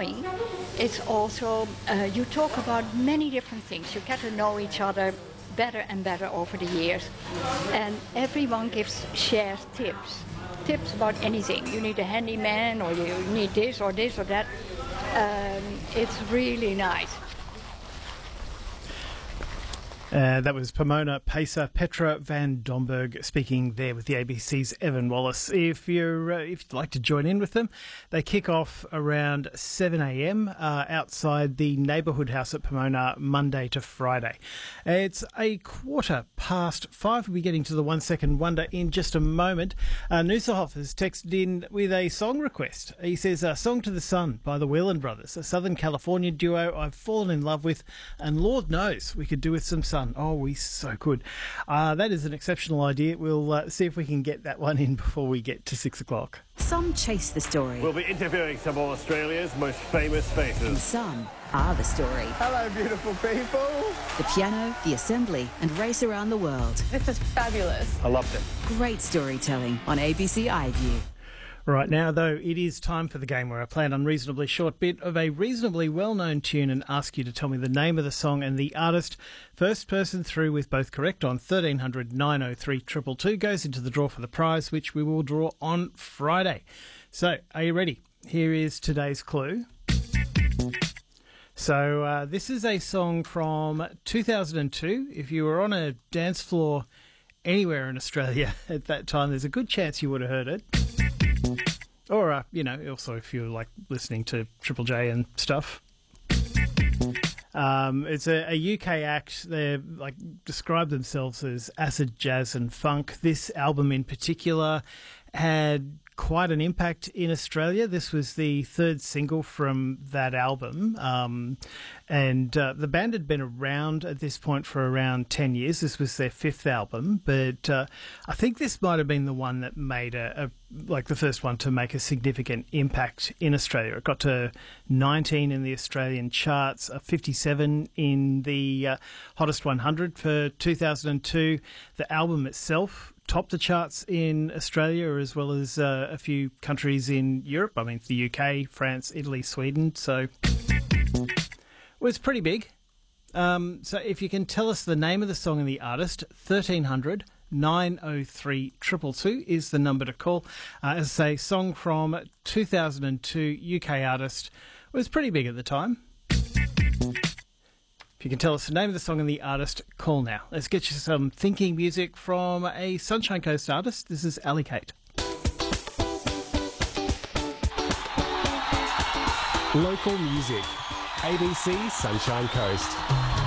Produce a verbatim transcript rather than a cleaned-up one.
knowing, it's also, uh, you talk about many different things. You get to know each other better and better over the years. And everyone gives, shares tips. Tips about anything. You need a handyman, or you need this or this or that. Um, it's really nice. Uh, that was Pomona Pacer, Petra van Domberg speaking there with the A B C's Evan Wallace. If you're uh, if you'd like to join in with them, they kick off around seven a.m. Uh, outside the neighbourhood house at Pomona, Monday to Friday. It's a quarter past five. We'll be getting to the one second wonder in just a moment. Uh, Nusselhoff has texted in with a song request. He says, uh, "Song to the Sun" by the Whelan Brothers, a Southern California duo I've fallen in love with, and Lord knows we could do with some sun. Oh, we so could. Uh, that is an exceptional idea. We'll uh, see if we can get that one in before we get to six o'clock. Some chase the story. We'll be interviewing some of Australia's most famous faces. And some are the story. Hello, beautiful people. The piano, the assembly, and race around the world. This is fabulous. I loved it. Great storytelling on A B C iView. Right now, though, it is time for the game where I play an unreasonably short bit of a reasonably well-known tune and ask you to tell me the name of the song and the artist. First person through with both correct on thirteen hundred nine oh three two two two goes into the draw for the prize, which we will draw on Friday. So, are you ready? Here is today's clue. So, uh, this is a song from two thousand two. If you were on a dance floor anywhere in Australia at that time, there's a good chance you would have heard it. Or, uh, you know, also if you're, like, listening to Triple J and stuff. Um, it's a, a U K act. They, like, describe themselves as acid jazz and funk. This album in particular had quite an impact in Australia. This was the third single from that album. Um, and uh, the band had been around at this point for around ten years. This was their fifth album. But uh, I think this might have been the one that made a, a like the first one to make a significant impact in Australia. It got to nineteen in the Australian charts, uh, fifty-seven in the uh, Hottest one hundred for two thousand two. The album itself topped the charts in Australia as well as uh, a few countries in Europe. I mean, the U K, France, Italy, Sweden. So it was pretty big. Um, so if you can tell us the name of the song and the artist, thirteen hundred nine oh three two two two is the number to call. Uh, as I say, song from two thousand two, U K artist, was pretty big at the time. If you can tell us the name of the song and the artist, call now. Let's get you some thinking music from a Sunshine Coast artist. This is Ali Kate. Local music. A B C Sunshine Coast.